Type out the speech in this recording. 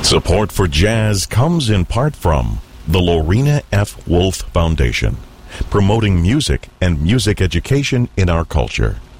Support for jazz comes in part from the Lorena F. Wolf Foundation, promoting music and music education in our culture.